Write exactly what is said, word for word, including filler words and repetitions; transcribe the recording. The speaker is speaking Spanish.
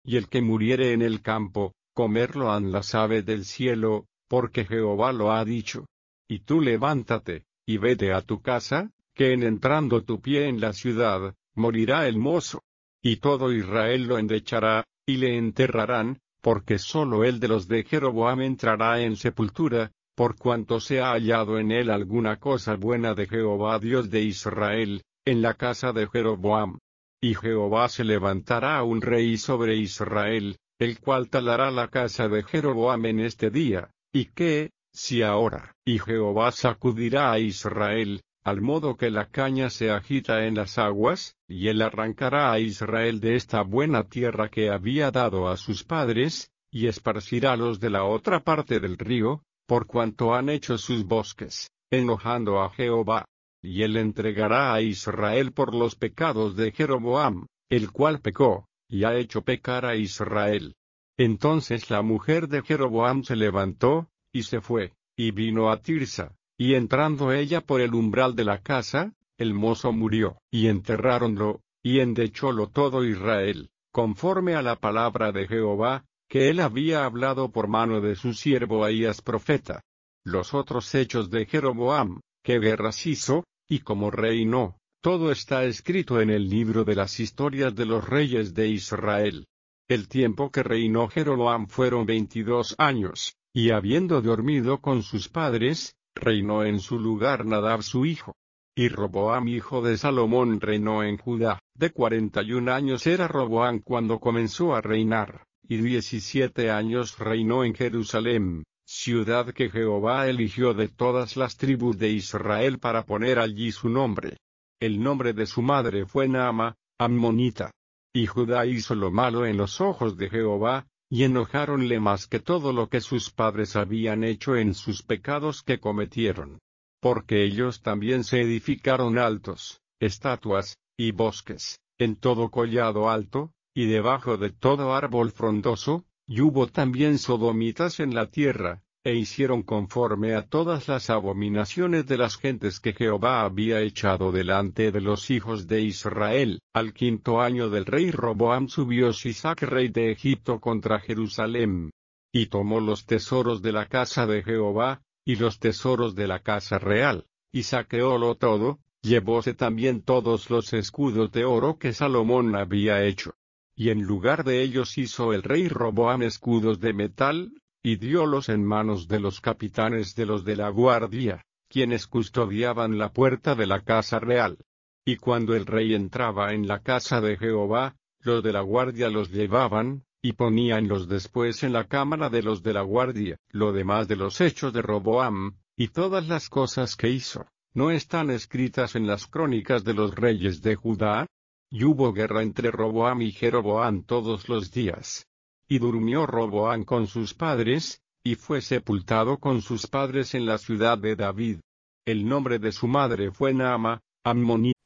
y el que muriere en el campo, comerlo han las aves del cielo, porque Jehová lo ha dicho. Y tú levántate, y vete a tu casa, que en entrando tu pie en la ciudad, morirá el mozo. Y todo Israel lo endechará, y le enterrarán, porque sólo el de los de Jeroboam entrará en sepultura, por cuanto se ha hallado en él alguna cosa buena de Jehová Dios de Israel, en la casa de Jeroboam. Y Jehová se levantará un rey sobre Israel, el cual talará la casa de Jeroboam en este día, y que, si ahora, y Jehová sacudirá a Israel, al modo que la caña se agita en las aguas, y él arrancará a Israel de esta buena tierra que había dado a sus padres, y esparcirálos de la otra parte del río, por cuanto han hecho sus bosques, enojando a Jehová. Y él entregará a Israel por los pecados de Jeroboam, el cual pecó, y ha hecho pecar a Israel. Entonces la mujer de Jeroboam se levantó, y se fue, y vino a Tirsa, y entrando ella por el umbral de la casa, el mozo murió, y enterráronlo, y endechólo todo Israel, conforme a la palabra de Jehová, que él había hablado por mano de su siervo Ahías profeta. Los otros hechos de Jeroboam, que guerras hizo, y como reinó, todo está escrito en el libro de las historias de los reyes de Israel. El tiempo que reinó Jeroboam fueron veintidós años, y habiendo dormido con sus padres, reinó en su lugar Nadab su hijo. Y Roboam hijo de Salomón reinó en Judá. De cuarenta y un años era Roboam cuando comenzó a reinar, y diecisiete años reinó en Jerusalem, ciudad que Jehová eligió de todas las tribus de Israel para poner allí su nombre. El nombre de su madre fue Naama, ammonita. Y Judá hizo lo malo en los ojos de Jehová, y enojáronle más que todo lo que sus padres habían hecho en sus pecados que cometieron. Porque ellos también se edificaron altos, estatuas, y bosques, en todo collado alto, y debajo de todo árbol frondoso, y hubo también sodomitas en la tierra, e hicieron conforme a todas las abominaciones de las gentes que Jehová había echado delante de los hijos de Israel. Al quinto año del rey Roboam subió Sisac rey de Egipto contra Jerusalem, y tomó los tesoros de la casa de Jehová, y los tesoros de la casa real, y saqueólo todo, llevóse también todos los escudos de oro que Salomón había hecho. Y en lugar de ellos hizo el rey Roboam escudos de metal, y diólos en manos de los capitanes de los de la guardia, quienes custodiaban la puerta de la casa real. Y cuando el rey entraba en la casa de Jehová, los de la guardia los llevaban, y poníanlos después en la cámara de los de la guardia. Lo demás de los hechos de Roboam, y todas las cosas que hizo, ¿no están escritas en las crónicas de los reyes de Judá? Y hubo guerra entre Roboam y Jeroboam todos los días. Y durmió Roboam con sus padres, y fue sepultado con sus padres en la ciudad de David. El nombre de su madre fue Naama, ammonita.